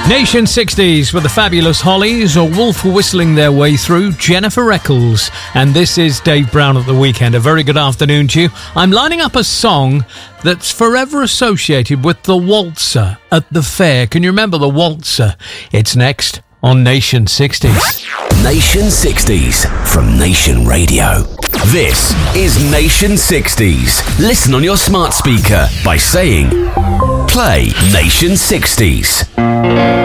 Nation 60s with the Fabulous Hollies, or Wolf whistling their way through, Jennifer Eccles. And this is Dave Brown at the Weekend. A very good afternoon to you. I'm lining up a song that's forever associated with the waltzer at the fair. Can you remember the waltzer? It's next on Nation 60s. Nation 60s from Nation Radio. This is Nation 60s. Listen on your smart speaker by saying, play Nation 60s.